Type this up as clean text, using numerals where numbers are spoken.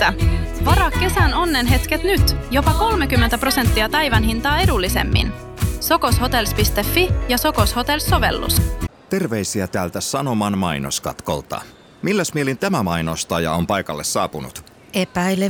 Missä? Varaa kesän onnenhetket nyt. Jopa 30% päivän hintaa edullisemmin. Sokoshotels.fi ja Sokos Hotels-sovellus. Terveisiä täältä Sanoman mainoskatkolta. Milläs mielin tämä mainostaja on paikalle saapunut? Epäile